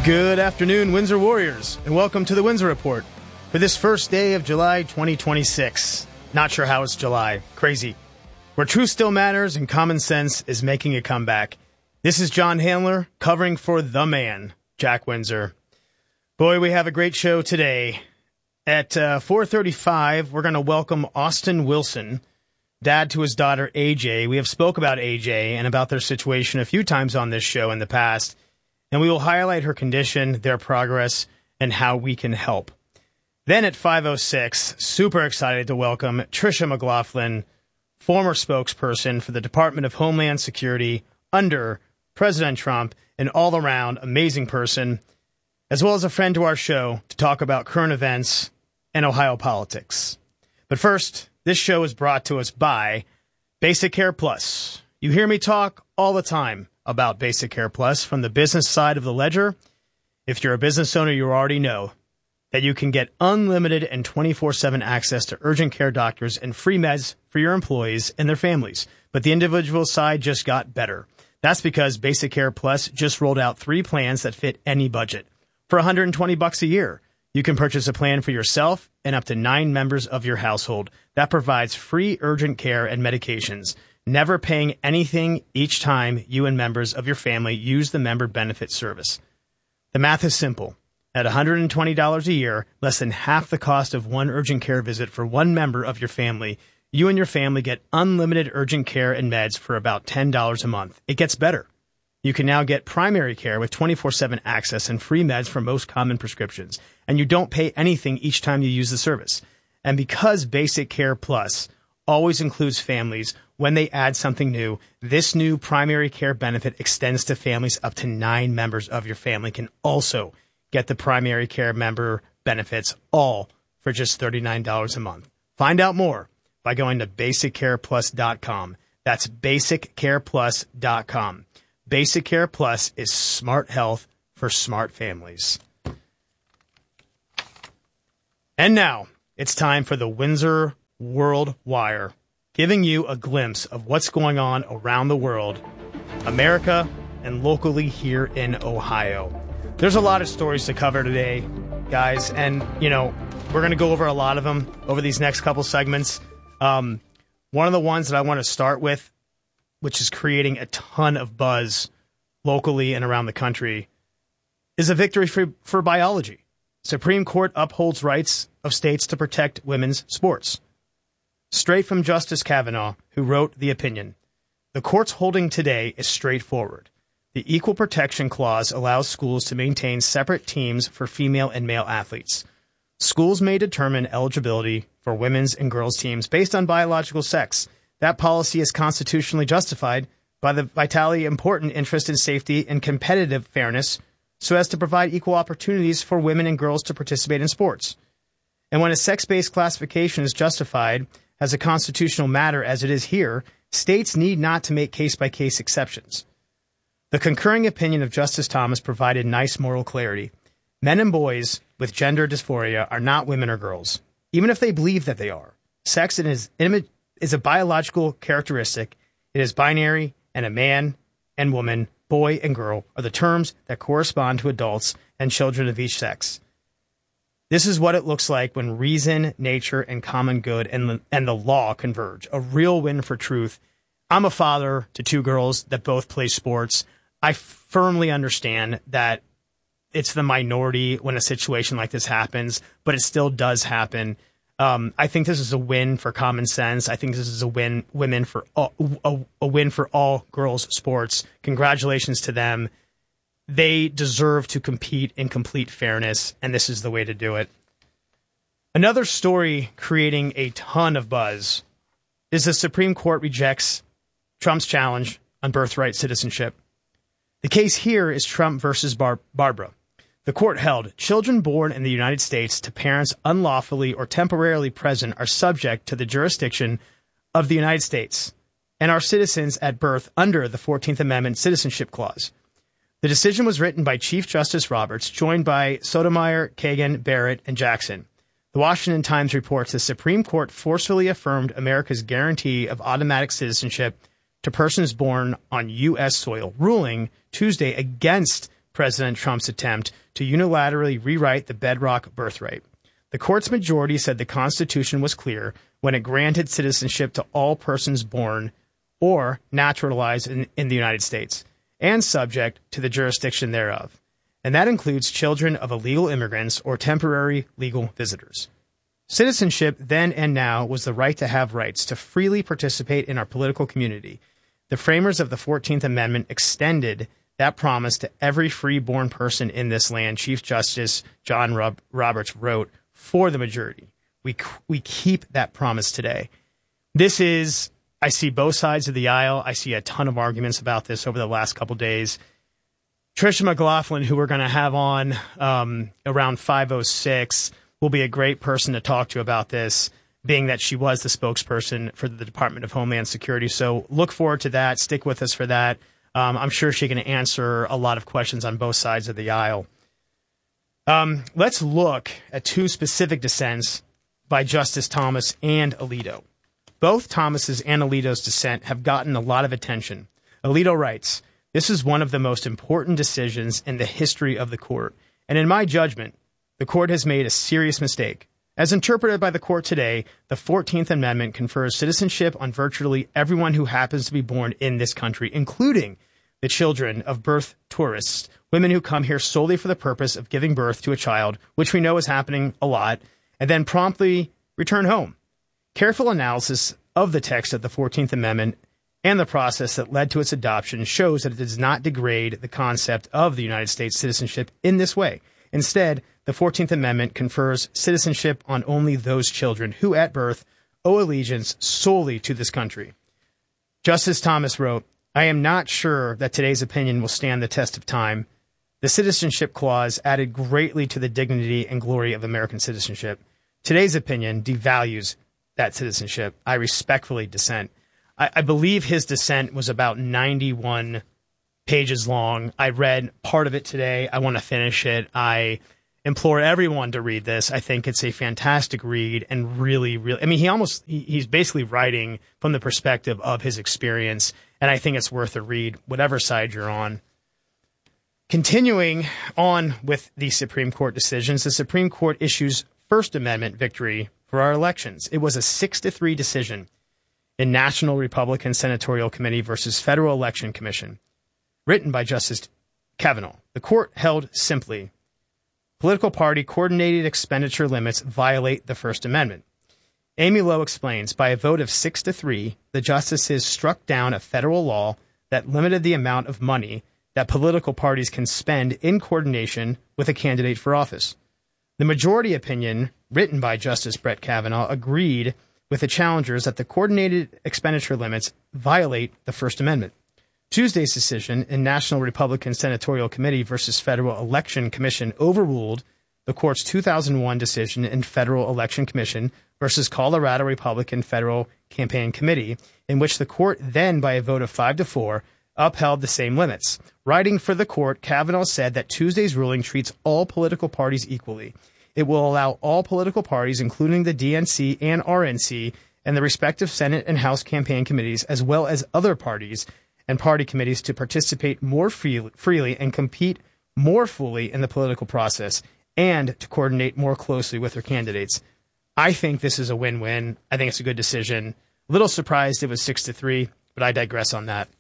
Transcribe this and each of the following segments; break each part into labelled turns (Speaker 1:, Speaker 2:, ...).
Speaker 1: Good afternoon, Windsor Warriors, and welcome to the Windsor Report for this first day of July 2026. Not sure how it's July. Crazy. Where truth still matters and common sense is making a comeback. This is John Handler covering for the man, Jack Windsor. Boy, we have a great show today. At 4:35, we're going to welcome Austin Wilson, dad to his daughter AJ. We have spoke about AJ and about their situation a few times on this show in the past, and we will highlight her condition, their progress, and how we can help. Then at 5:06, super excited to welcome Tricia McLaughlin, former spokesperson for the Department of Homeland Security under President Trump, an all-around amazing person, as well as a friend to our show to talk about current events and Ohio politics. But first, this show is brought to us by Basic Care Plus. You hear me talk all the time about Basic Care Plus from the business side of the ledger. If you're a business owner, you already know that you can get unlimited and 24/7 access to urgent care doctors and free meds for your employees and their families. But the individual side just got better. That's because Basic Care Plus just rolled out 3 plans that fit any budget. For $120 a year, you can purchase a plan for yourself and up to 9 members of your household that provides free urgent care and medications, never paying anything each time you and members of your family use the member benefit service. The math is simple. At $120 a year, less than half the cost of one urgent care visit for one member of your family, you and your family get unlimited urgent care and meds for about $10 a month. It gets better. You can now get primary care with 24/7 access and free meds for most common prescriptions, and you don't pay anything each time you use the service. And because Basic Care Plus always includes families when they add something new, this new primary care benefit extends to families up to 9 members of your family can also get the primary care member benefits, all for just $39 a month. Find out more by going to BasicCarePlus.com. That's BasicCarePlus.com. Basic Care Plus is smart health for smart families. And now, it's time for the Windsor World Wire, giving you a glimpse of what's going on around the world, America, and locally here in Ohio. There's a lot of stories to cover today, guys, and, we're going to go over a lot of them over these next couple segments. One of the ones that I want to start with, which is creating a ton of buzz locally and around the country, is a victory for biology. Supreme Court upholds rights of states to protect women's sports. Straight from Justice Kavanaugh, who wrote the opinion, the court's holding today is straightforward. The Equal Protection Clause allows schools to maintain separate teams for female and male athletes. Schools may determine eligibility for women's and girls' teams based on biological sex. That policy is constitutionally justified by the vitally important interest in safety and competitive fairness so as to provide equal opportunities for women and girls to participate in sports. And when a sex-based classification is justified as a constitutional matter as it is here, states need not to make case-by-case exceptions. The concurring opinion of Justice Thomas provided nice moral clarity. Men and boys with gender dysphoria are not women or girls, even if they believe that they are. Sex is a biological characteristic. It is binary, and a man and woman, boy and girl, are the terms that correspond to adults and children of each sex. This is what it looks like when reason, nature, and common good and the law converge. A real win for truth. I'm a father to 2 girls that both play sports. I firmly understand that it's the minority when a situation like this happens, but it still does happen. I think this is a win for common sense. I think this is a win for all girls sports. Congratulations to them. They deserve to compete in complete fairness, and this is the way to do it. Another story creating a ton of buzz is the Supreme Court rejects Trump's challenge on birthright citizenship. The case here is Trump versus Barbara. The court held children born in the United States to parents unlawfully or temporarily present are subject to the jurisdiction of the United States and are citizens at birth under the 14th Amendment Citizenship Clause. The decision was written by Chief Justice Roberts, joined by Sotomayor, Kagan, Barrett, and Jackson. The Washington Times reports the Supreme Court forcefully affirmed America's guarantee of automatic citizenship to persons born on U.S. soil, ruling Tuesday against President Trump's attempt to unilaterally rewrite the bedrock birthright. The court's majority said the Constitution was clear when it granted citizenship to all persons born or naturalized in the United States and subject to the jurisdiction thereof. And that includes children of illegal immigrants or temporary legal visitors. Citizenship then and now was the right to have rights to freely participate in our political community. The framers of the 14th Amendment extended that promise to every free-born person in this land, Chief Justice John Roberts wrote for the majority. We keep that promise today. This is, I see both sides of the aisle. I see a ton of arguments about this over the last couple days. Tricia McLaughlin, who we're going to have on around 5:06, will be a great person to talk to about this, being that she was the spokesperson for the Department of Homeland Security. So look forward to that. Stick with us for that. I'm sure she can answer a lot of questions on both sides of the aisle. Let's look at two specific dissents by Justice Thomas and Alito. Both Thomas's and Alito's dissent have gotten a lot of attention. Alito writes, "This is one of the most important decisions in the history of the court. And in my judgment, the court has made a serious mistake. As interpreted by the court today, the 14th Amendment confers citizenship on virtually everyone who happens to be born in this country, including the children of birth tourists, women who come here solely for the purpose of giving birth to a child, which we know is happening a lot, and then promptly return home. Careful analysis of the text of the 14th Amendment and the process that led to its adoption shows that it does not degrade the concept of the United States citizenship in this way. Instead, the 14th Amendment confers citizenship on only those children who at birth owe allegiance solely to this country." Justice Thomas wrote, "I am not sure that today's opinion will stand the test of time. The citizenship clause added greatly to the dignity and glory of American citizenship. Today's opinion devalues that citizenship. I respectfully dissent." I believe his dissent was about 91 pages long. I read part of it today. I want to finish it. I implore everyone to read this. I think it's a fantastic read and really, I mean, he's basically writing from the perspective of his experience, and I think it's worth a read, whatever side you're on. Continuing on with the Supreme Court decisions, the Supreme Court issues First Amendment victory for our elections. It was a 6-3 decision in National Republican Senatorial Committee versus Federal Election Commission, written by Justice Kavanaugh. The court held simply, political party coordinated expenditure limits violate the First Amendment. Amy Lowe explains, by a vote of 6-3, the justices struck down a federal law that limited the amount of money that political parties can spend in coordination with a candidate for office. The majority opinion, written by Justice Brett Kavanaugh, agreed with the challengers that the coordinated expenditure limits violate the First Amendment. Tuesday's decision in National Republican Senatorial Committee versus Federal Election Commission overruled the court's 2001 decision in Federal Election Commission versus Colorado Republican Federal Campaign Committee, in which the court then, by a vote of 5-4, upheld the same limits. Writing for the court, Kavanaugh said that Tuesday's ruling treats all political parties equally. It will allow all political parties, including the DNC and RNC, and the respective Senate and House campaign committees, as well as other parties and party committees, to participate more freely and compete more fully in the political process, and to coordinate more closely with their candidates. I think this is a win-win. I think it's a good decision. A little surprised it was 6-3, but I digress on that.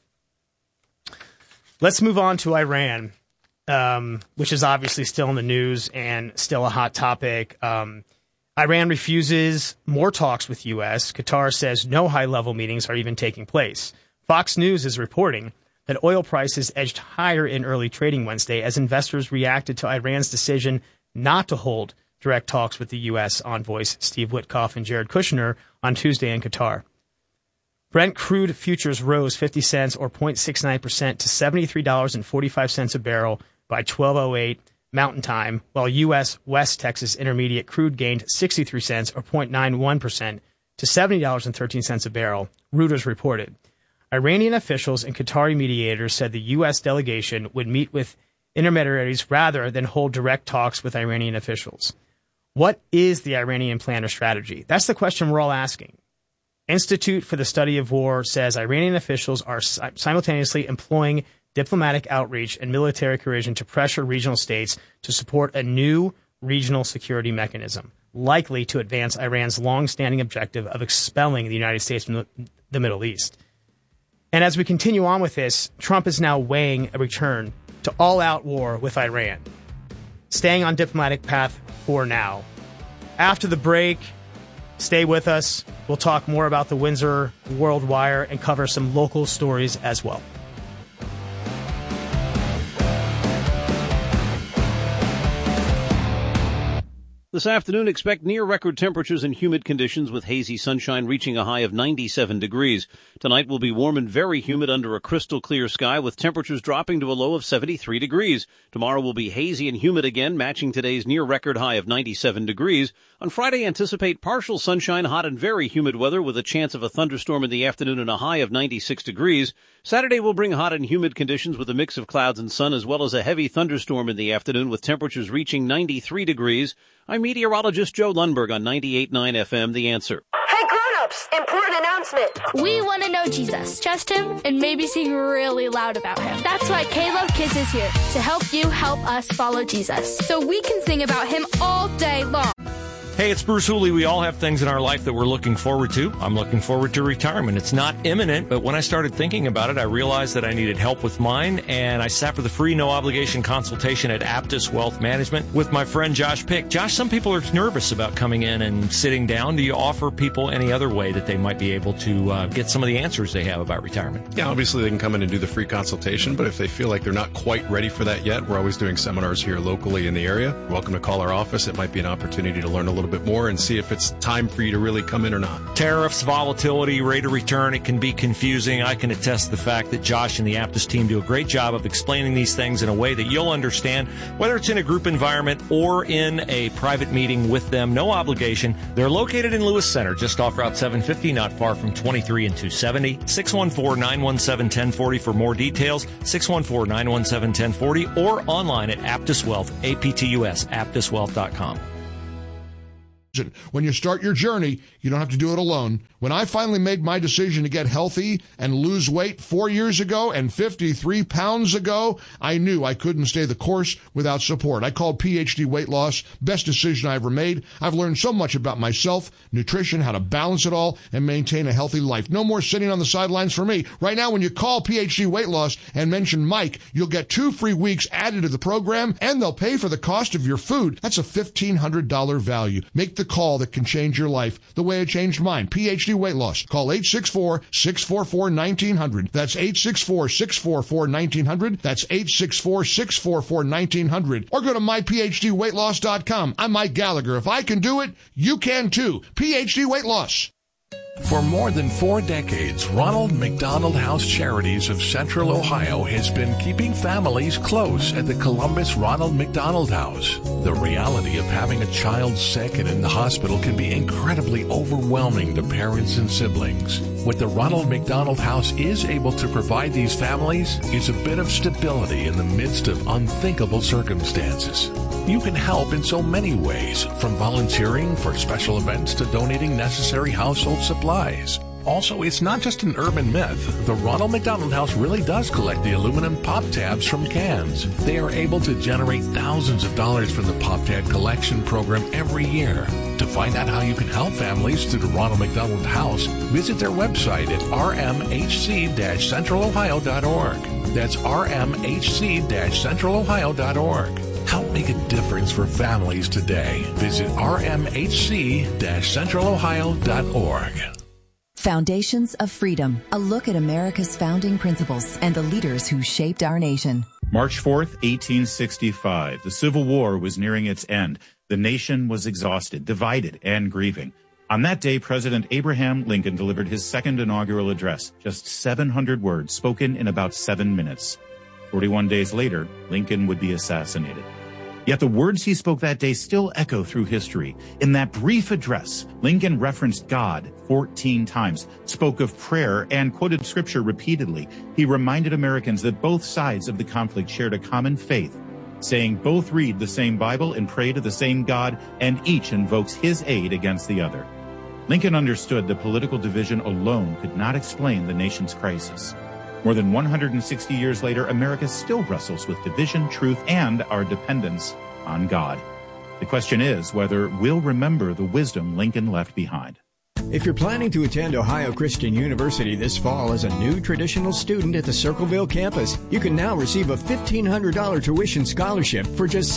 Speaker 1: Let's move on to Iran, which is obviously still in the news and still a hot topic. Iran refuses more talks with U.S. Qatar says no high-level meetings are even taking place. Fox News is reporting that oil prices edged higher in early trading Wednesday as investors reacted to Iran's decision not to hold direct talks with the U.S. envoys Steve Witkoff and Jared Kushner on Tuesday in Qatar. Brent crude futures rose 50 cents or 0.69% to $73.45 a barrel by 12:08 Mountain Time, while U.S. West Texas Intermediate crude gained 63 cents or 0.91% to $70.13 a barrel, Reuters reported. Iranian officials and Qatari mediators said the U.S. delegation would meet with intermediaries rather than hold direct talks with Iranian officials. What is the Iranian plan or strategy? That's the question we're all asking. Institute for the Study of War says Iranian officials are simultaneously employing diplomatic outreach, and military coercion to pressure regional states to support a new regional security mechanism, likely to advance Iran's long-standing objective of expelling the United States from the Middle East. And as we continue on with this, Trump is now weighing a return to all-out war with Iran, staying on diplomatic path for now. After the break, stay with us. We'll talk more about the Windsor World Wire and cover some local stories as well.
Speaker 2: This afternoon, expect near-record temperatures and humid conditions with hazy sunshine reaching a high of 97 degrees. Tonight will be warm and very humid under a crystal-clear sky with temperatures dropping to a low of 73 degrees. Tomorrow will be hazy and humid again, matching today's near-record high of 97 degrees. On Friday, anticipate partial sunshine, hot and very humid weather with a chance of a thunderstorm in the afternoon and a high of 96 degrees. Saturday will bring hot and humid conditions with a mix of clouds and sun, as well as a heavy thunderstorm in the afternoon with temperatures reaching 93 degrees. I'm meteorologist Joe Lundberg on 98.9 FM, The Answer.
Speaker 3: Hey, grown-ups, important announcement.
Speaker 4: We want to know Jesus, trust him, and maybe sing really loud about him. That's why K-Love Kids is here to help you help us follow Jesus, so we can sing about him all day long.
Speaker 5: Hey, it's Bruce Hooley. We all have things in our life that we're looking forward to. I'm looking forward to retirement. It's not imminent, but when I started thinking about it, I realized that I needed help with mine, and I sat for the free, no-obligation consultation at Aptus Wealth Management with my friend Josh Pick. Josh, some people are nervous about coming in and sitting down. Do you offer people any other way that they might be able to get some of the answers they have about retirement?
Speaker 6: Yeah, obviously they can come in and do the free consultation, but if they feel like they're not quite ready for that yet, we're always doing seminars here locally in the area. You're welcome to call our office. It might be an opportunity to learn a little bit more and see if it's time for you to really come in or not.
Speaker 5: Tariffs, volatility, rate of return, it can be confusing. I can attest to the fact that Josh and the Aptus team do a great job of explaining these things in a way that you'll understand, whether it's in a group environment or in a private meeting with them. No obligation. They're located in Lewis Center, just off Route 750, not far from 23 and 270. 614-917-1040 for more details. 614-917-1040 or online at Aptus Wealth, APTUS, aptuswealth.com.
Speaker 7: When you start your journey, you don't have to do it alone. When I finally made my decision to get healthy and lose weight 4 years ago and 53 pounds ago, I knew I couldn't stay the course without support. I called PhD Weight Loss. Best decision I ever made. I've learned so much about myself, nutrition, how to balance it all, and maintain a healthy life. No more sitting on the sidelines for me. Right now, when you call PhD Weight Loss and mention Mike, you'll get 2 free weeks added to the program, and they'll pay for the cost of your food. That's a $1,500 value. Make the call that can change your life the way it changed mine. PhD Weight Loss. Call 864-644-1900. That's 864-644-1900. That's 864-644-1900. Or go to myphdweightloss.com. I'm Mike Gallagher. If I can do it, you can too. PhD Weight Loss.
Speaker 8: For more than 4 decades, Ronald McDonald House Charities of Central Ohio has been keeping families close at the Columbus Ronald McDonald House. The reality of having a child sick and in the hospital can be incredibly overwhelming to parents and siblings. What the Ronald McDonald House is able to provide these families is a bit of stability in the midst of unthinkable circumstances. You can help in so many ways, from volunteering for special events to donating necessary household supplies. Also, it's not just an urban myth. The Ronald McDonald House really does collect the aluminum pop tabs from cans. They are able to generate thousands of dollars from the Pop Tab collection program every year. To find out how you can help families through the Ronald McDonald House, visit their website at rmhc-centralohio.org. That's rmhc-centralohio.org. Help make a difference for families today. Visit rmhc-centralohio.org.
Speaker 9: Foundations of Freedom, a look at America's founding principles and the leaders who shaped our nation.
Speaker 10: March 4th, 1865. The Civil War was nearing its end. The nation was exhausted, divided, and grieving. On that day, President Abraham Lincoln delivered his second inaugural address, just 700 words spoken in about 7 minutes. 41 days later, Lincoln would be assassinated. Yet the words he spoke that day still echo through history. In that brief address, Lincoln referenced God 14 times, spoke of prayer, and quoted scripture repeatedly. He reminded Americans that both sides of the conflict shared a common faith, saying both read the same Bible and pray to the same God, and each invokes his aid against the other. Lincoln understood that political division alone could not explain the nation's crisis. More than 160 years later, America still wrestles with division, truth, and our dependence on God. The question is whether we'll remember the wisdom Lincoln left behind.
Speaker 11: If you're planning to attend Ohio Christian University this fall as a new traditional student at the Circleville campus, you can now receive a $1,500 tuition scholarship for just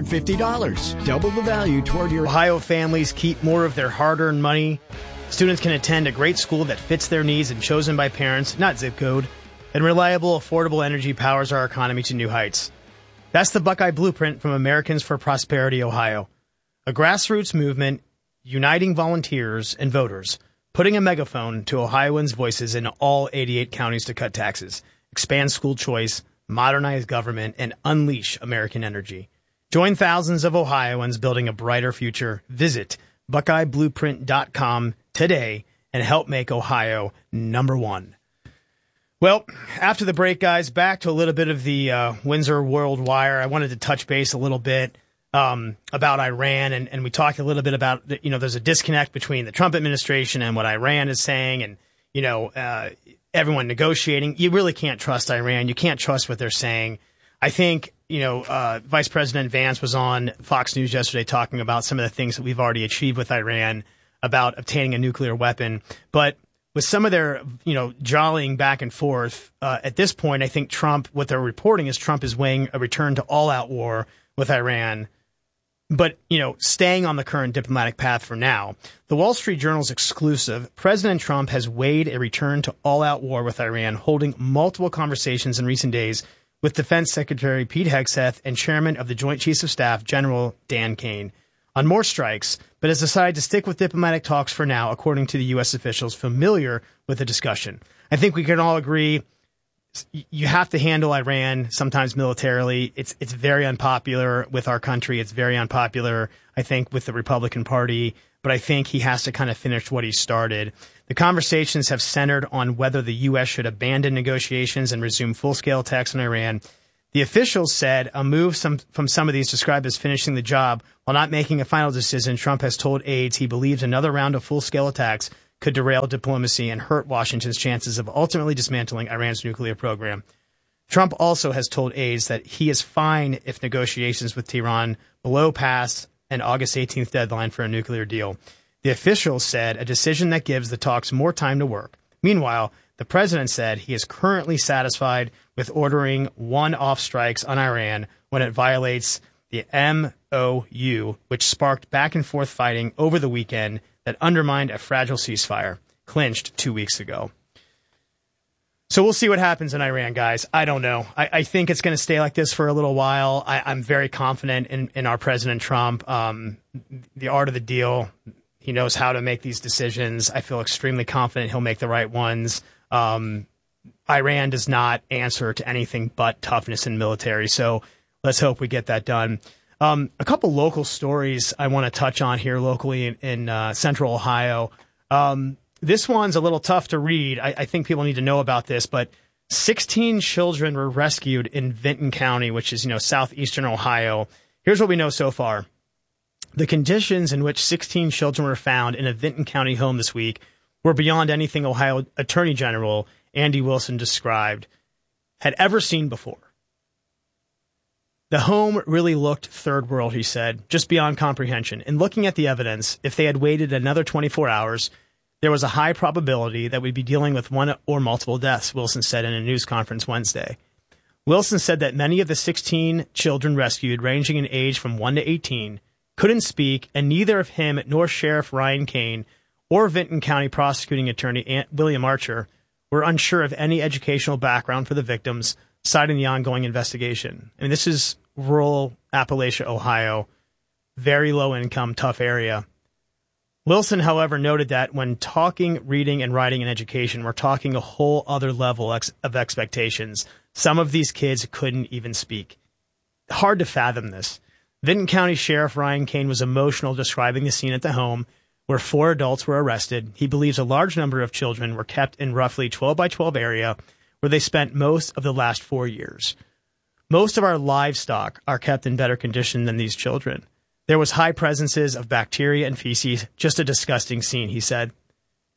Speaker 11: $750. Double the value toward your...
Speaker 1: Ohio families keep more of their hard-earned money. Students can attend a great school that fits their needs and chosen by parents, not zip code. And reliable, affordable energy powers our economy to new heights. That's the Buckeye Blueprint from Americans for Prosperity, Ohio. A grassroots movement uniting volunteers and voters, putting a megaphone to Ohioans' voices in all 88 counties to cut taxes, expand school choice, modernize government, and unleash American energy. Join thousands of Ohioans building a brighter future. Visit BuckeyeBlueprint.com today and help make Ohio #1. Well, after the break, guys, back to a little bit of the Windsor World Wire. I wanted to touch base a little bit about Iran, and we talked a little bit about, there's a disconnect between the Trump administration and what Iran is saying, and, everyone negotiating. You really can't trust Iran. You can't trust what they're saying. I think, Vice President Vance was on Fox News yesterday talking about some of the things that we've already achieved with Iran about obtaining a nuclear weapon. But with some of their, jollying back and forth, at this point, I think Trump, what they're reporting is Trump is weighing a return to all-out war with Iran, but, staying on the current diplomatic path for now. The Wall Street Journal's exclusive, President Trump has weighed a return to all-out war with Iran, holding multiple conversations in recent days with Defense Secretary Pete Hegseth and Chairman of the Joint Chiefs of Staff, General Dan Kane, on more strikes, but has decided to stick with diplomatic talks for now, according to the U.S. officials familiar with the discussion. I think we can all agree you have to handle Iran sometimes militarily. It's very unpopular with our country. It's very unpopular, I think, with the Republican Party. But I think he has to kind of finish what he started. The conversations have centered on whether the U.S. should abandon negotiations and resume full-scale attacks on Iran. The officials said a move from some of these described as finishing the job. While not making a final decision, Trump has told aides he believes another round of full-scale attacks could derail diplomacy and hurt Washington's chances of ultimately dismantling Iran's nuclear program. Trump also has told aides that he is fine if negotiations with Tehran blow past an August 18th deadline for a nuclear deal. The officials said a decision that gives the talks more time to work. Meanwhile, the president said he is currently satisfied with ordering one-off strikes on Iran when it violates the MOU, which sparked back-and-forth fighting over the weekend that undermined a fragile ceasefire, clinched 2 weeks ago. So we'll see what happens in Iran, guys. I don't know. I think it's going to stay like this for a little while. I'm very confident in our President Trump. The art of the deal, he knows how to make these decisions. I feel extremely confident he'll make the right ones. Iran does not answer to anything but toughness and military, so let's hope we get that done. A couple local stories I want to touch on here locally in central Ohio. This one's a little tough to read. I think people need to know about this, but 16 children were rescued in Vinton County, which is, southeastern Ohio. Here's what we know so far. The conditions in which 16 children were found in a Vinton County home this week were beyond anything Ohio Attorney General Andy Wilson described had ever seen before. The home really looked third world, he said, just beyond comprehension. In looking at the evidence, if they had waited another 24 hours, there was a high probability that we'd be dealing with one or multiple deaths, Wilson said in a news conference Wednesday. Wilson said that many of the 16 children rescued, ranging in age from 1 to 18, couldn't speak, and neither of him nor Sheriff Ryan Kane or Vinton County Prosecuting Attorney William Archer were unsure of any educational background for the victims, citing the ongoing investigation. I mean, this is rural Appalachia, Ohio, very low income, tough area. Wilson, however, noted that when talking, reading, and writing in education, we're talking a whole other level of expectations. Some of these kids couldn't even speak. Hard to fathom this. Vinton County Sheriff Ryan Kane was emotional describing the scene at the home where 4 adults were arrested. He believes a large number of children were kept in roughly 12 by 12 area where they spent most of the last 4 years. Most of our livestock are kept in better condition than these children. There was high presences of bacteria and feces, just a disgusting scene, he said.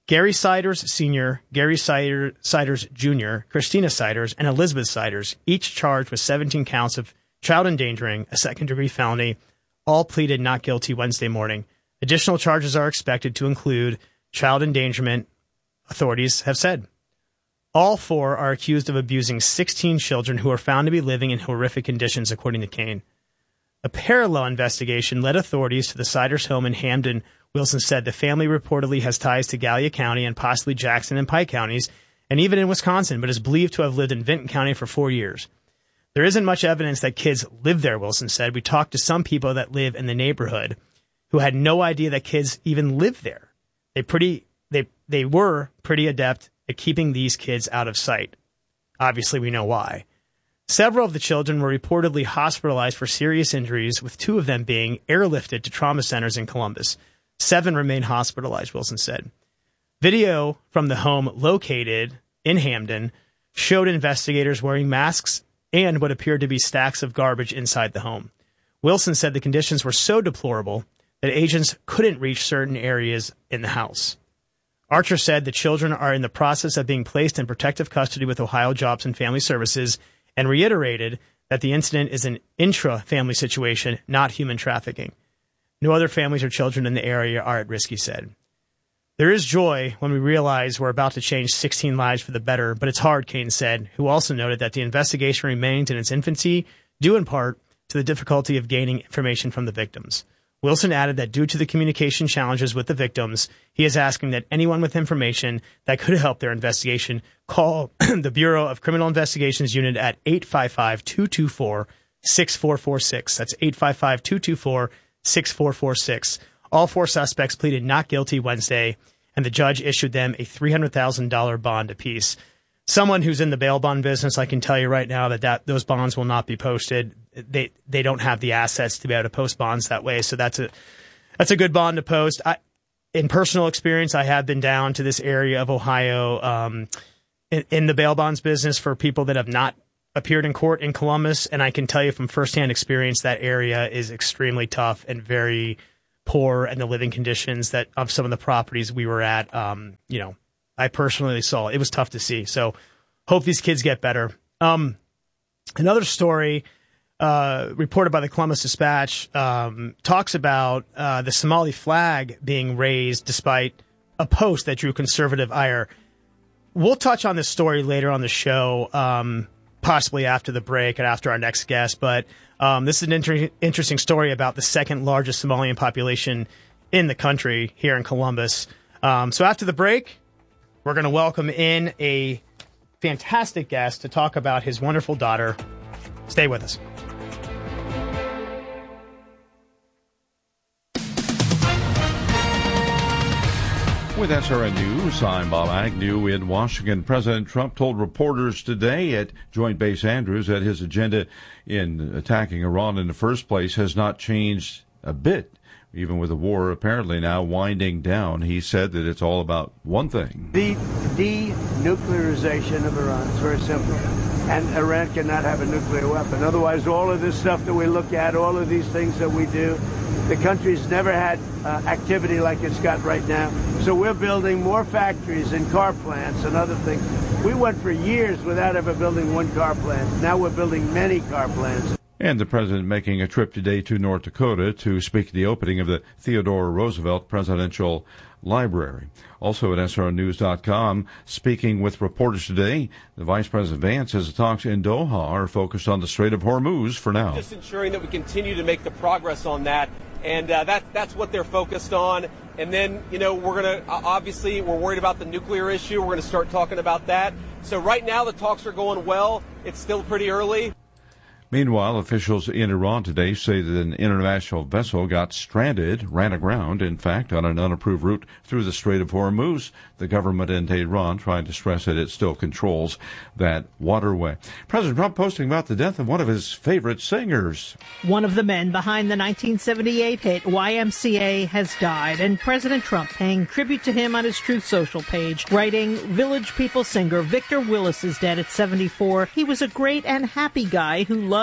Speaker 1: Gary Siders Sr., Gary Siders Jr., Christina Siders, and Elizabeth Siders, each charged with 17 counts of child endangering, a second-degree felony, all pleaded not guilty Wednesday morning. Additional charges are expected to include child endangerment, authorities have said. All four are accused of abusing 16 children who are found to be living in horrific conditions, according to Kane. A parallel investigation led authorities to the Siders' home in Hamden. Wilson said the family reportedly has ties to Gallia County and possibly Jackson and Pike counties, and even in Wisconsin, but is believed to have lived in Vinton County for 4 years. There isn't much evidence that kids live there, Wilson said. We talked to some people that live in the neighborhood who had no idea that kids even live there. They were pretty adept at keeping these kids out of sight. Obviously, we know why. Several of the children were reportedly hospitalized for serious injuries, with 2 of them being airlifted to trauma centers in Columbus. 7 remain hospitalized, Wilson said. Video from the home located in Hamden showed investigators wearing masks and what appeared to be stacks of garbage inside the home. Wilson said the conditions were so deplorable that agents couldn't reach certain areas in the house. Archer said the children are in the process of being placed in protective custody with Ohio Jobs and Family Services, and reiterated that the incident is an intra-family situation, not human trafficking. No other families or children in the area are at risk, he said. There is joy when we realize we're about to change 16 lives for the better, but it's hard, Kane said, who also noted that the investigation remains in its infancy, due in part to the difficulty of gaining information from the victims. Wilson added that due to the communication challenges with the victims, he is asking that anyone with information that could help their investigation call the Bureau of Criminal Investigations Unit at 855-224-6446. That's 855-224-6446. All 4 suspects pleaded not guilty Wednesday, and the judge issued them a $300,000 bond apiece. Someone who's in the bail bond business, I can tell you right now that those bonds will not be posted. They don't have the assets to be able to post bonds that way, so that's a good bond to post. In personal experience, I have been down to this area of Ohio in the bail bonds business for people that have not appeared in court in Columbus, and I can tell you from firsthand experience that area is extremely tough and very poor, and the living conditions that of some of the properties we were at, I personally saw. It was tough to see. So hope these kids get better. Another story reported by the Columbus Dispatch talks about the Somali flag being raised despite a post that drew conservative ire. We'll touch on this story later on the show, possibly after the break and after our next guest. But this is an interesting story about the second largest Somalian population in the country here in Columbus. So after the break, we're going to welcome in a fantastic guest to talk about his wonderful daughter. Stay with us.
Speaker 12: With SRN News, I'm Bob Agnew in Washington. President Trump told reporters today at Joint Base Andrews that his agenda in attacking Iran in the first place has not changed a bit. Even with the war apparently now winding down, he said that it's all about one thing.
Speaker 13: The denuclearization of Iran. It's very simple. And Iran cannot have a nuclear weapon. Otherwise, all of this stuff that we look at, all of these things that we do, the country's never had activity like it's got right now. So we're building more factories and car plants and other things. We went for years without ever building one car plant. Now we're building many car plants.
Speaker 12: And the president making a trip today to North Dakota to speak at the opening of the Theodore Roosevelt Presidential Library. Also at SRNews.com, speaking with reporters today, the Vice President Vance says the talks in Doha are focused on the Strait of Hormuz for now.
Speaker 14: Just ensuring that we continue to make the progress on that, and that's what they're focused on. And then, we're going to, obviously, we're worried about the nuclear issue. We're going to start talking about that. So right now the talks are going well. It's still pretty early.
Speaker 12: Meanwhile, officials in Iran today say that an international vessel got stranded, ran aground, in fact, on an unapproved route through the Strait of Hormuz. The government in Tehran trying to stress that it still controls that waterway. President Trump posting about the death of one of his favorite singers.
Speaker 15: One of the men behind the 1978 hit YMCA has died, and President Trump paying tribute to him on his Truth Social page, writing, Village People singer Victor Willis is dead at 74. He was a great and happy guy who loved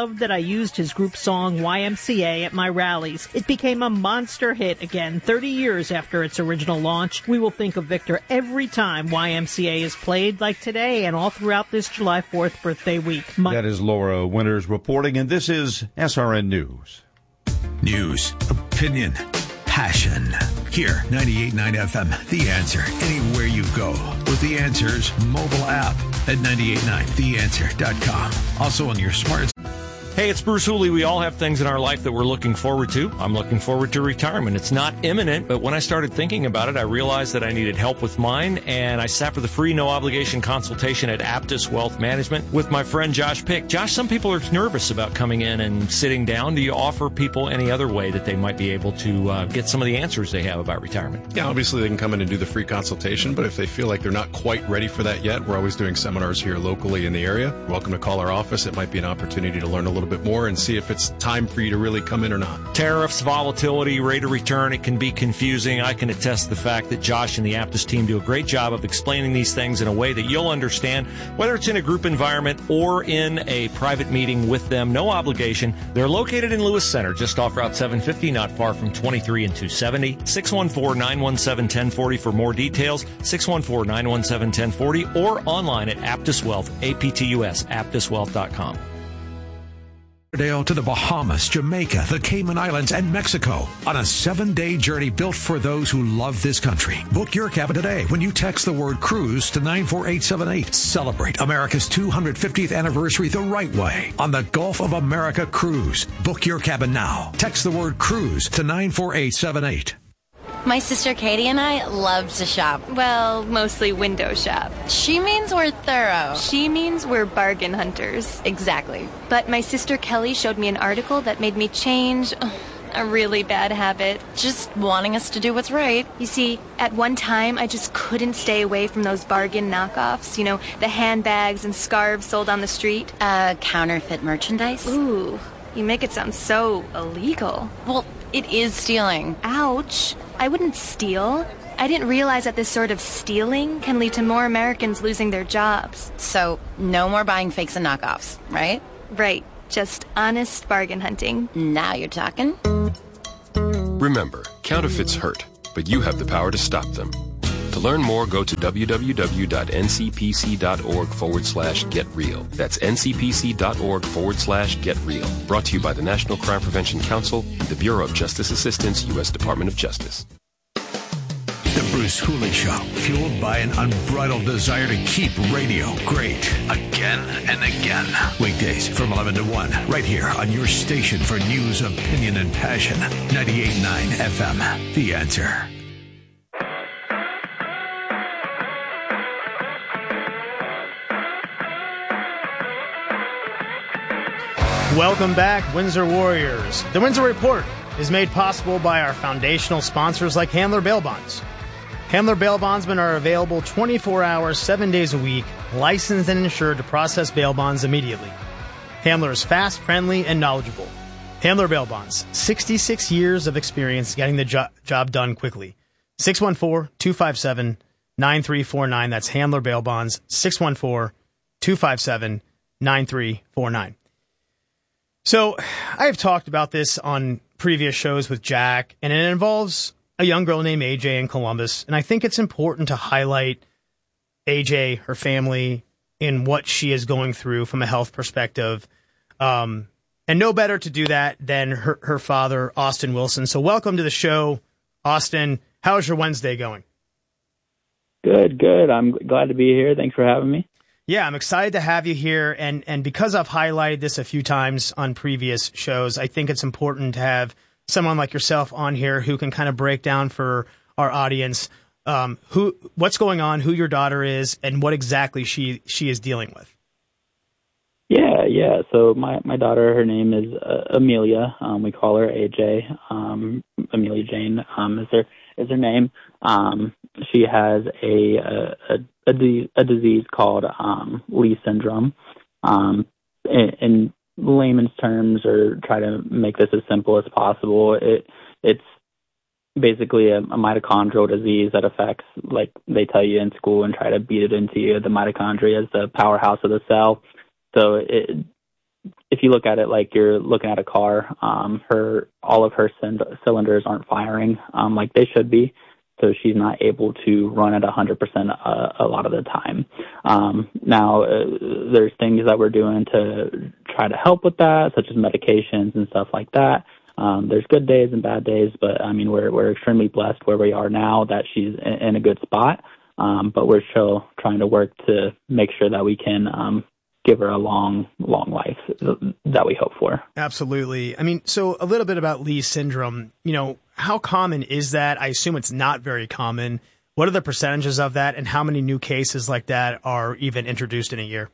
Speaker 15: loved that I used his group song YMCA at my rallies. It became a monster hit again 30 years after its original launch. We will think of Victor every time YMCA is played, like today and all throughout this July 4th birthday week.
Speaker 12: That is Laura Winters reporting, and this is SRN News.
Speaker 16: News, opinion, passion. Here, 98.9 FM, The Answer. Anywhere you go with The Answer's mobile app at 989theanswer.com. Also on your smart.
Speaker 5: Hey, it's Bruce Hooley. We all have things in our life that we're looking forward to. I'm looking forward to retirement. It's not imminent, but when I started thinking about it, I realized that I needed help with mine, and I sat for the free, no-obligation consultation at Aptus Wealth Management with my friend Josh Pick. Josh, some people are nervous about coming in and sitting down. Do you offer people any other way that they might be able to get some of the answers they have about retirement?
Speaker 6: Yeah, obviously they can come in and do the free consultation, but if they feel like they're not quite ready for that yet, we're always doing seminars here locally in the area. You're welcome to call our office. It might be an opportunity to learn a little bit more and see if it's time for you to really come in or not.
Speaker 5: Tariffs, volatility, rate of return, it can be confusing. I can attest to the fact that Josh and the Aptus team do a great job of explaining these things in a way that you'll understand, whether it's in a group environment or in a private meeting with them. No obligation. They're located in Lewis Center, just off Route 750, not far from 23 and 270. 614-917-1040 for more details. 614-917-1040 or online at Aptus Wealth, APTUS, aptuswealth.com.
Speaker 16: To the Bahamas, Jamaica, the Cayman Islands, and Mexico on a 7-day journey built for those who love this country. Book your cabin today when you text the word cruise to 94878. Celebrate America's 250th anniversary the right way on the Gulf of America Cruise. Book your cabin now. Text the word cruise to 94878.
Speaker 17: My sister Katie and I love to shop.
Speaker 18: Well, mostly window shop.
Speaker 17: She means we're thorough.
Speaker 18: She means we're bargain hunters.
Speaker 17: Exactly.
Speaker 18: But my sister Kelly showed me an article that made me change a really bad habit.
Speaker 17: Just wanting us to do what's right.
Speaker 18: You see, at one time, I just couldn't stay away from those bargain knockoffs. You know, the handbags and scarves sold on the street.
Speaker 17: Counterfeit merchandise?
Speaker 18: Ooh, you make it sound so illegal.
Speaker 17: Well, it is stealing.
Speaker 18: Ouch. I wouldn't steal. I didn't realize that this sort of stealing can lead to more Americans losing their jobs.
Speaker 17: So, no more buying fakes and knockoffs, right?
Speaker 18: Right. Just honest bargain hunting.
Speaker 17: Now you're talking.
Speaker 19: Remember, counterfeits hurt, but you have the power to stop them. To learn more, go to www.ncpc.org/getreal. That's ncpc.org/getreal. Brought to you by the National Crime Prevention Council and the Bureau of Justice Assistance, U.S. Department of Justice.
Speaker 16: The Bruce Hooley Show, fueled by an unbridled desire to keep radio great. Again and again. Weekdays from 11 to 1, right here on your station for news, opinion, and passion. 98.9 FM, The Answer.
Speaker 1: Welcome back, Windsor Warriors. The Windsor Report is made possible by our foundational sponsors like Handler Bail Bonds. Handler Bail Bondsmen are available 24 hours, 7 days a week, licensed and insured to process bail bonds immediately. Handler is fast, friendly, and knowledgeable. Handler Bail Bonds, 66 years of experience getting the job done quickly. 614-257-9349. That's Handler Bail Bonds, 614-257-9349. So I have talked about this on previous shows with Jack, and it involves a young girl named AJ in Columbus. And I think it's important to highlight AJ, her family, and what she is going through from a health perspective. And no better to do that than her father, Austin Wilson. So welcome to the show, Austin. How's your Wednesday going?
Speaker 20: Good. I'm glad to be here. Thanks for having me.
Speaker 1: Yeah, I'm excited to have you here, and because I've highlighted this a few times on previous shows, I think it's important to have someone like yourself on here who can kind of break down for our audience what's going on, who your daughter is, and what exactly she is dealing with.
Speaker 20: Yeah. So my daughter, her name is Amelia. We call her AJ. Amelia Jane is her name. She has a disease called Lee syndrome. In layman's terms, or try to make this as simple as possible, it's basically a mitochondrial disease that affects, like they tell you in school and try to beat it into you, the mitochondria is the powerhouse of the cell. So if you look at it like you're looking at a car, all of her cylinders aren't firing like they should be. So she's not able to run at 100% a lot of the time. Now, there's things that we're doing to try to help with that, such as medications and stuff like that. There's good days and bad days, but I mean, we're extremely blessed where we are now that she's in a good spot. But we're still trying to work to make sure that we can give her a long life that we hope for.
Speaker 1: Absolutely. I mean, so a little bit about Leigh syndrome. How common is that? I assume it's not very common. What are the percentages of that, and how many new cases like that are even introduced in a year?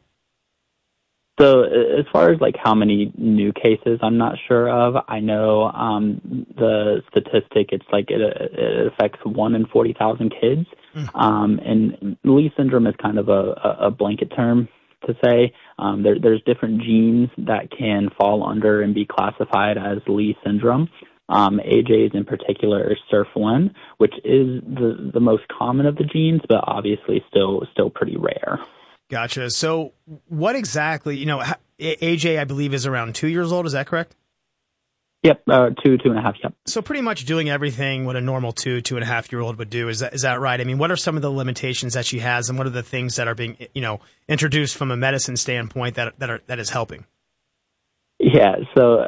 Speaker 20: So as far as like how many new cases, I'm not sure of. I know the statistic, it's like it affects 1 in 40,000 kids. And Leigh syndrome is kind of a blanket term to say. There's different genes that can fall under and be classified as Leigh syndrome. AJ's in particular is SIRF1, which is the most common of the genes, but obviously still pretty rare.
Speaker 1: Gotcha. So what exactly, AJ, I believe, is around 2 years old. Is that correct?
Speaker 20: Yep. 2.5. Yep.
Speaker 1: So pretty much doing everything what a normal 2.5-year-old would do. Is that right? I mean, what are some of the limitations that she has, and what are the things that are being, introduced from a medicine standpoint that is helping?
Speaker 20: Yeah. So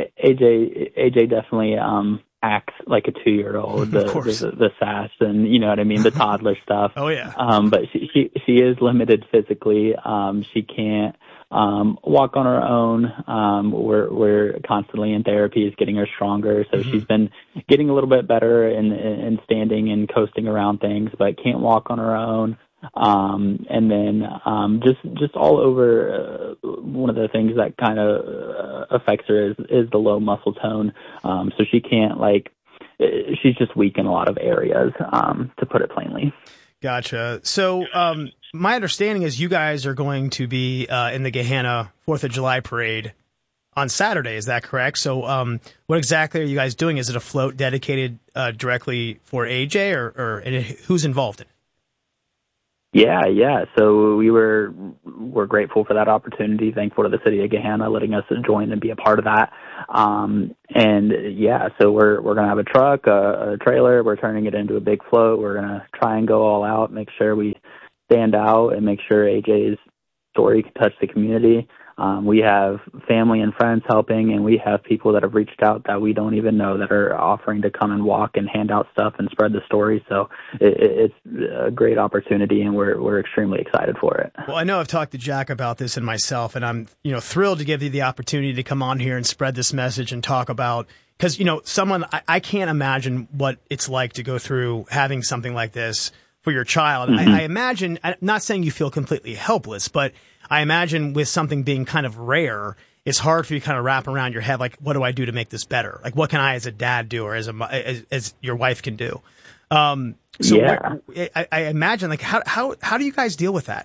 Speaker 20: AJ definitely, acts like a 2-year-old, the sass and the toddler stuff.
Speaker 1: Oh yeah.
Speaker 20: But she is limited physically. She can't walk on her own. We're constantly in therapy, is getting her stronger. So she's been getting a little bit better in standing and coasting around things, but can't walk on her own. And then just all over, one of the things that kind of affects her is the low muscle tone. So she can't she's just weak in a lot of areas, to put it plainly.
Speaker 1: Gotcha. So my understanding is you guys are going to be in the Gahanna 4th of July parade on Saturday. Is that correct? So what exactly are you guys doing? Is it a float dedicated directly for AJ, or who's involved in it?
Speaker 20: Yeah. So we're grateful for that opportunity. Thankful to the city of Gahanna letting us join and be a part of that. So we're going to have a truck, a trailer. We're turning it into a big float. We're going to try and go all out, make sure we stand out and make sure AJ's story can touch the community. We have family and friends helping, and we have people that have reached out that we don't even know that are offering to come and walk and hand out stuff and spread the story. So it's a great opportunity, and we're extremely excited for it.
Speaker 1: Well, I know I've talked to Jack about this and myself, and I'm thrilled to give you the opportunity to come on here and spread this message and talk about, because I can't imagine what it's like to go through having something like this for your child. I imagine, I'm not saying you feel completely helpless, but I imagine with something being kind of rare, it's hard for you to kind of wrap around your head, like, what do I do to make this better? Like, what can I as a dad do, or as your wife can do? I imagine, like, how do you guys deal with that?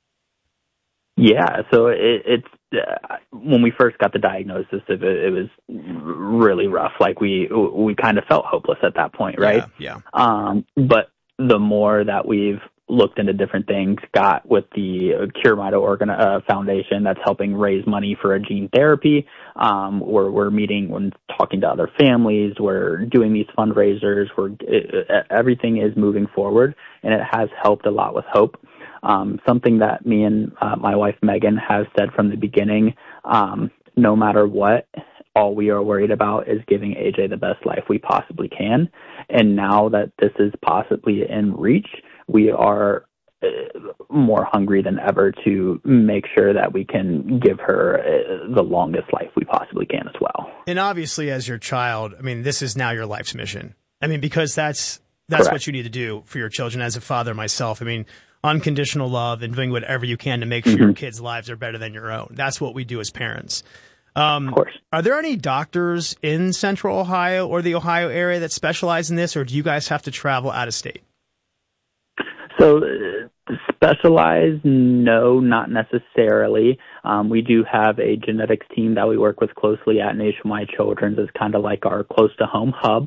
Speaker 20: Yeah, so it's when we first got the diagnosis, it was really rough. Like, we kind of felt hopeless at that point, right?
Speaker 1: Yeah.
Speaker 20: But the more that we've looked into different things, got with the Cure Mito Foundation that's helping raise money for a gene therapy. We're meeting and talking to other families. We're doing these fundraisers. Everything is moving forward, and it has helped a lot with hope. Something that me and my wife Megan have said from the beginning, no matter what, all we are worried about is giving AJ the best life we possibly can. And now that this is possibly in reach, we are more hungry than ever to make sure that we can give her the longest life we possibly can as well.
Speaker 1: And obviously, as your child, I mean, this is now your life's mission. I mean, because that's
Speaker 20: Correct.
Speaker 1: What you need to do for your children. As a father myself, I mean, unconditional love and doing whatever you can to make sure your kids' lives are better than your own. That's what we do as parents.
Speaker 20: Of course.
Speaker 1: Are there any doctors in Central Ohio or the Ohio area that specialize in this, or do you guys have to travel out of state?
Speaker 20: So specialized, no, not necessarily. We do have a genetics team that we work with closely at Nationwide Children's as kind of like our close-to-home hub.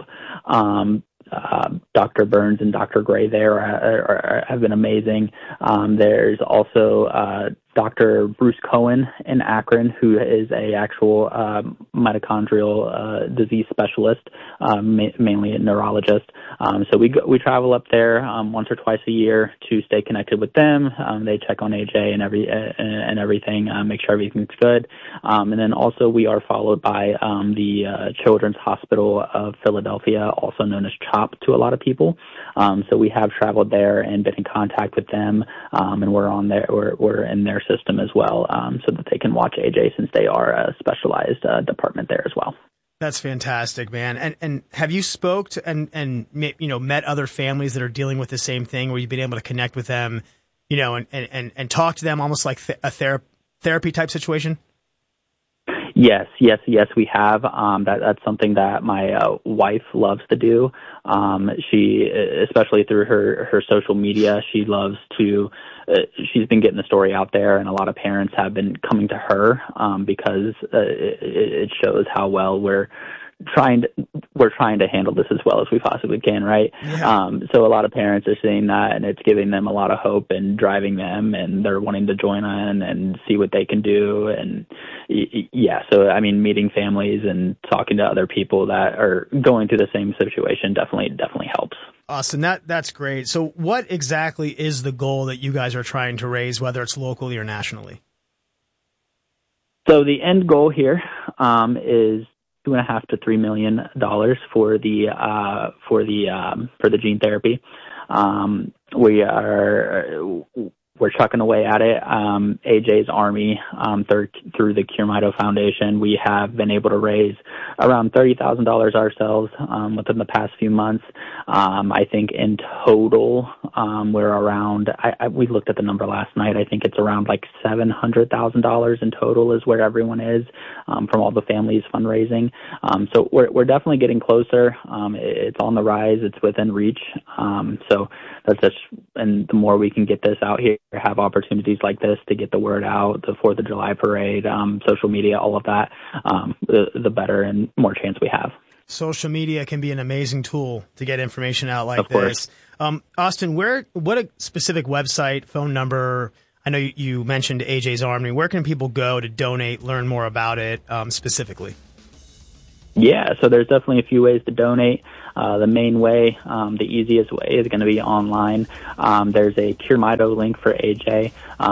Speaker 20: Dr. Burns and Dr. Gray there have been amazing. There's also Dr. Bruce Cohen in Akron, who is a actual mitochondrial disease specialist, mainly a neurologist. So we travel up there once or twice a year to stay connected with them. They check on AJ and everything, make sure everything's good. And then also we are followed by the Children's Hospital of Philadelphia, also known as CHOP to a lot of people. So we have traveled there and been in contact with them, and we're in their system as well, so that they can watch AJ since they are a specialized department there as well.
Speaker 1: That's fantastic, man. And have you spoke to and met other families that are dealing with the same thing, where you've been able to connect with them, and talk to them almost like a therapy type situation?
Speaker 20: Yes, we have. That's something that my wife loves to do. She, especially through her social media, she loves to. She's been getting the story out there, and a lot of parents have been coming to her because it shows how well we're trying to handle this as well as we possibly can, right? Yeah. So a lot of parents are seeing that, and it's giving them a lot of hope and driving them, and they're wanting to join in and see what they can do. And so I mean, meeting families and talking to other people that are going through the same situation definitely helps.
Speaker 1: Awesome. That's great. So what exactly is the goal that you guys are trying to raise, whether it's locally or nationally?
Speaker 20: So the end goal here is $2.5 to $3 million for the gene therapy. We're chucking away at it. AJ's Army, through the Cure Mito Foundation, we have been able to raise around $30,000 ourselves within the past few months. I think in total, we're around. We looked at the number last night. I think it's around like $700,000 in total is where everyone is from all the families fundraising. So we're definitely getting closer. It's on the rise. It's within reach. So that's just, and the more we can get this out here, have opportunities like this to get the word out, the 4th of July parade, social media, all of that, the better and more chance we have.
Speaker 1: Social media can be an amazing tool to get information out like this. Austin, what a specific website, phone number? I know you mentioned AJ's Army. Where can people go to donate, learn more about it specifically?
Speaker 20: Yeah, so there's definitely a few ways to donate. The main way, the easiest way is going to be online. There's a Cure Mito link for AJ.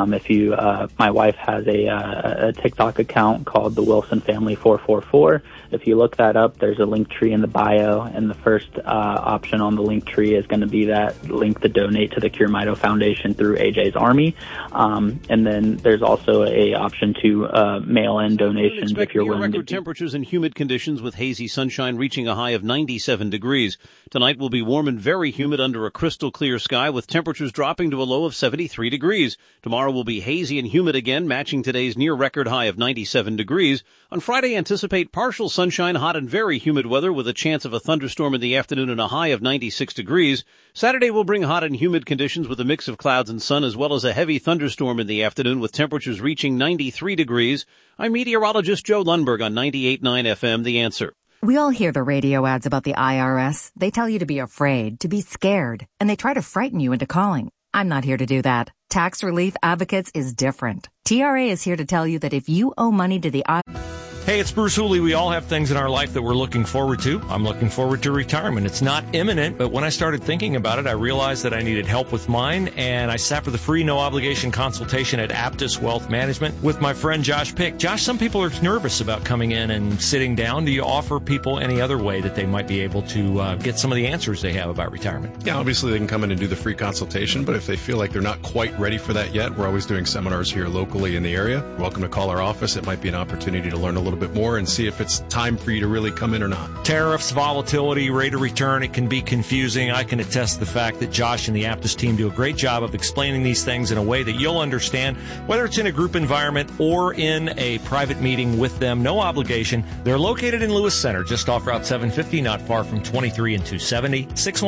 Speaker 20: My wife has a TikTok account called the Wilson Family 444. If you look that up, there's a link tree in the bio, and the first option on the link tree is going to be that link to donate to the Cure Mito Foundation through AJ's Army. And then there's also a option to mail in donations if you're willing to.
Speaker 2: Record temperatures and humid conditions with hazy sunshine reaching a high of 97 degrees. Tonight will be warm and very humid under a crystal clear sky with temperatures dropping to a low of 73 degrees. Tomorrow will be hazy and humid again, matching today's near record high of 97 degrees. On Friday, anticipate partial sunshine, hot and very humid weather with a chance of a thunderstorm in the afternoon and a high of 96 degrees. Saturday will bring hot and humid conditions with a mix of clouds and sun, as well as a heavy thunderstorm in the afternoon with temperatures reaching 93 degrees. I'm meteorologist Joe Lundberg on 98.9 FM, The Answer.
Speaker 21: We all hear the radio ads about the IRS. They tell you to be afraid, to be scared, and they try to frighten you into calling. I'm not here to do that. Tax Relief Advocates is different. TRA is here to tell you that if you owe money to the IRS...
Speaker 5: Hey, it's Bruce Hooley. We all have things in our life that we're looking forward to. I'm looking forward to retirement. It's not imminent, but when I started thinking about it, I realized that I needed help with mine, and I sat for the free, no-obligation consultation at Aptus Wealth Management with my friend Josh Pick. Josh, some people are nervous about coming in and sitting down. Do you offer people any other way that they might be able to get some of the answers they have about retirement?
Speaker 6: Yeah, obviously they can come in and do the free consultation, but if they feel like they're not quite ready for that yet, we're always doing seminars here locally in the area. You're welcome to call our office. It might be an opportunity to learn a little bit more and see if it's time for you to really come in or not.
Speaker 5: Tariffs, volatility, rate of return, it can be confusing. I can attest to the fact that Josh and the Aptus team do a great job of explaining these things in a way that you'll understand, whether it's in a group environment or in a private meeting with them. No obligation. They're located in Lewis Center, just off Route 750, not far from 23 and 270.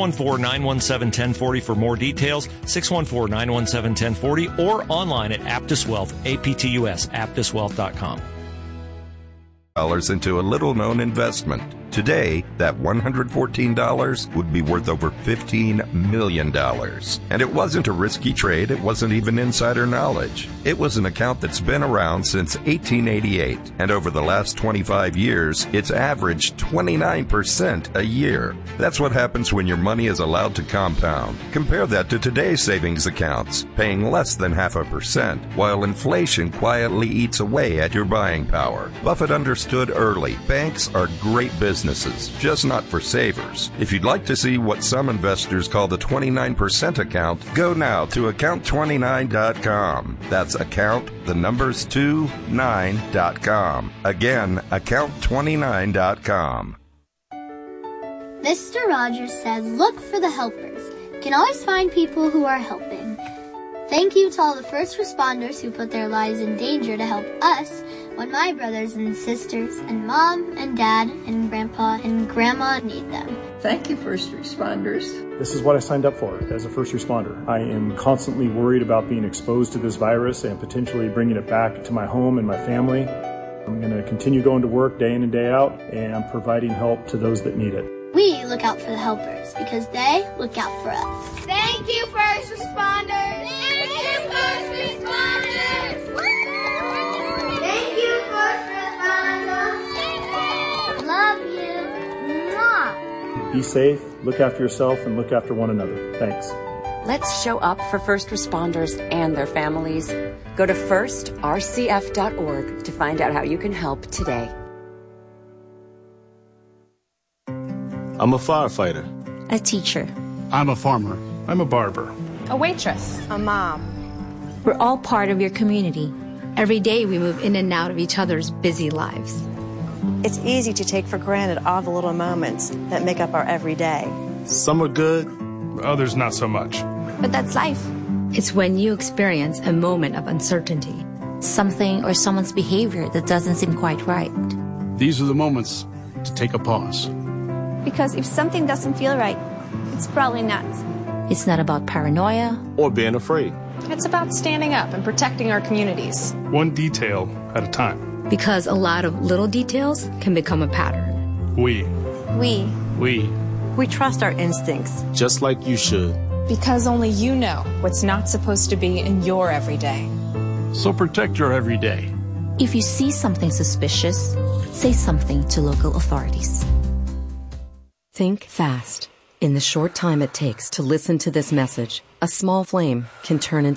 Speaker 5: 614-917-1040 for more details. 614-917-1040 or online at Aptus Wealth, APTUS, aptuswealth.com.
Speaker 22: Into a little-known investment.
Speaker 3: Today, that $114 would be worth over $15 million. And it wasn't a risky trade. It wasn't even insider knowledge. It was an account that's been around since 1888. And over the last 25 years, it's averaged 29% a year. That's what happens when your money is allowed to compound. Compare that to today's savings accounts, paying less than 0.5%, while inflation quietly eats away at your buying power. Buffett understood early, banks are great businesses, just not for savers. If you'd like to see what some investors call the 29% account, go now to account29.com. That's account, the numbers 29.com. Again, account29.com.
Speaker 22: Mr. Rogers said, look for the helpers. You can always find people who are helping. Thank you to all the first responders who put their lives in danger to help us when my brothers and sisters and mom and dad and grandpa and grandma need them.
Speaker 23: Thank you, first responders.
Speaker 24: This is what I signed up for as a first responder. I am constantly worried about being exposed to this virus and potentially bringing it back to my home and my family. I'm going to continue going to work day in and day out and providing help to those that need it.
Speaker 22: We look out for the helpers because they look out for us.
Speaker 25: Thank you, first responders. Thank you, first responders.
Speaker 22: Thank you, first responders. Love you. Mwah.
Speaker 24: Be safe, look after yourself, and look after one another. Thanks.
Speaker 26: Let's show up for first responders and their families. Go to firstrcf.org to find out how you can help today.
Speaker 27: I'm a firefighter.
Speaker 28: A teacher.
Speaker 29: I'm a farmer. I'm a barber.
Speaker 30: A waitress.
Speaker 28: A mom. We're all part of your community. Every day we move in and out of each other's busy lives.
Speaker 31: It's easy to take for granted all the little moments that make up our everyday.
Speaker 29: Some are good, others not so much.
Speaker 28: But that's life. It's when you experience a moment of uncertainty, something or someone's behavior that doesn't seem quite right.
Speaker 29: These are the moments to take a pause.
Speaker 28: Because if something doesn't feel right, it's probably not. It's not about paranoia
Speaker 27: or being afraid.
Speaker 30: It's about standing up and protecting our communities.
Speaker 29: One detail at a time.
Speaker 28: Because a lot of little details can become a pattern.
Speaker 29: We
Speaker 31: trust our instincts.
Speaker 27: Just like you should.
Speaker 30: Because only you know what's not supposed to be in your everyday.
Speaker 29: So protect your everyday.
Speaker 28: If you see something suspicious, say something to local authorities.
Speaker 32: Think fast. In the short time it takes to listen to this message, a small flame can turn into